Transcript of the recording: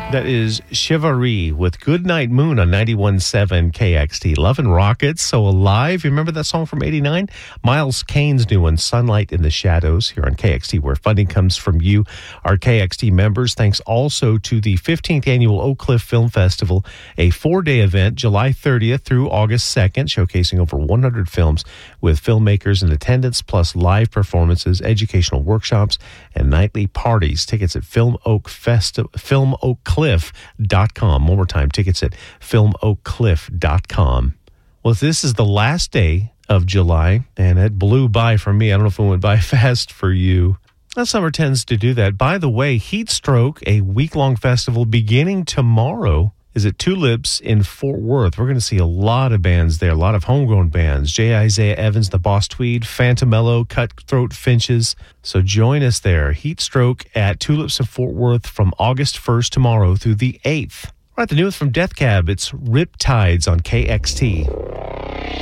That is Chivalry with Goodnight Moon on 91.7 KXT. Love and Rockets, So Alive. You remember that song from 89? Miles Kane's new one, Sunlight in the Shadows, here on KXT, where funding comes from you, our KXT members. Thanks also to the 15th Annual Oak Cliff Film Festival, a 4-day event, July 30th through August 2nd, showcasing over 100 films with filmmakers in attendance, plus live performances, educational workshops, and nightly parties. Tickets at FilmOakCliff.com. One more time, tickets at FilmOakCliff.com. Well, this is the last day of July, and it blew by for me. I don't know if it went by fast for you. Summer tends to do that. By the way, Heat Stroke, a week-long festival beginning tomorrow, is at Tulips in Fort Worth. We're going to see a lot of bands there, a lot of homegrown bands. J. Isaiah Evans, The Boss Tweed, Phantomello, Cutthroat Finches. So join us there. Heat Stroke at Tulips in Fort Worth from August 1st tomorrow through the 8th. All right, the newest from Death Cab, it's Riptides on KXT.